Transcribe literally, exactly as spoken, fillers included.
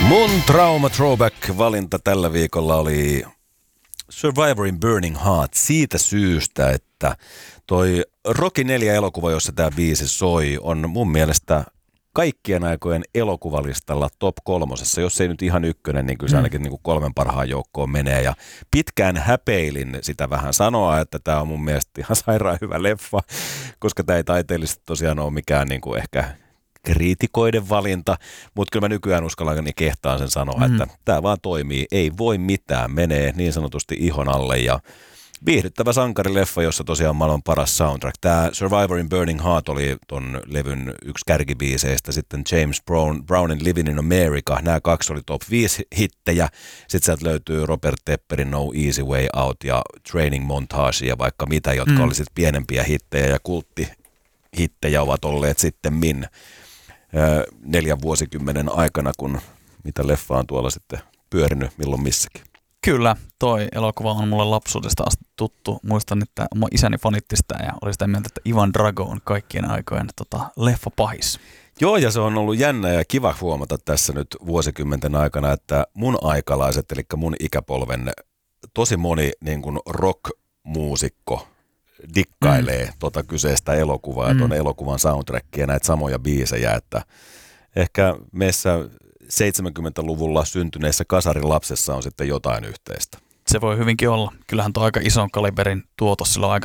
Mun Trauma Throwback-valinta tällä viikolla oli Survivorin Burning Heart siitä syystä, että toi Rocky neljä elokuva, jossa tämä biisi soi, on mun mielestä kaikkien aikojen elokuvalistalla top kolmosessa. Jos ei nyt ihan ykkönen, niin kyllä se ainakin niin kuin kolmen parhaan joukkoon menee. Ja pitkään häpeilin sitä vähän sanoa, että tämä on mun mielestä ihan sairaan hyvä leffa, koska tämä ei taiteellisesti tosiaan ole mikään niin kuin ehkä kriitikoiden valinta, mutta kyllä mä nykyään uskallan niin kehtaan sen sanoa, mm. että tämä vaan toimii, ei voi mitään, menee niin sanotusti ihon alle ja viihdyttävä sankarileffa, jossa tosiaan maailman paras soundtrack. Tämä Survivorin Burning Heart oli ton levyn yksi kärkibiiseistä, sitten James Brown, Brownin Living in America, nämä kaksi oli top viisi hittejä, sitten sieltä löytyy Robert Tepperin No Easy Way Out ja Training Montage ja vaikka mitä, jotka mm. oli sitten pienempiä hittejä ja kulttihittejä ovat olleet sitten min neljän vuosikymmenen aikana, kun mitä leffa on tuolla sitten pyörinyt milloin missäkin. Kyllä, toi elokuva on mulle lapsuudesta asti tuttu. Muistan, että oma isäni fanitti sitä ja oli sitä mieltä, että Ivan Drago on kaikkien aikojen tota, leffa pahis. Joo, ja se on ollut jännä ja kiva huomata tässä nyt vuosikymmenten aikana, että mun aikalaiset, eli mun ikäpolven tosi moni niin kuin rock-muusikko dikkailee mm. tota kyseistä elokuvaa ja mm. tuon elokuvan soundtrackia ja näitä samoja biisejä, että ehkä meissä seitsemänkymmentäluvulla syntyneissä kasarin lapsessa on sitten jotain yhteistä. Se voi hyvinkin olla. Kyllähän tuo aika ison kaliberin tuotos silloin